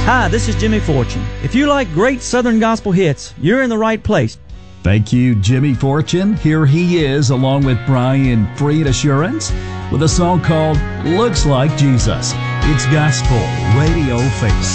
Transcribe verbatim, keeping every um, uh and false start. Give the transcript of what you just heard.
Hi, this is Jimmy Fortune. If you like great Southern gospel hits, you're in the right place. Thank you, Jimmy Fortune. Here he is, along with Brian Freed Assurance, with a song called Looks Like Jesus. It's Gospel Radio Face.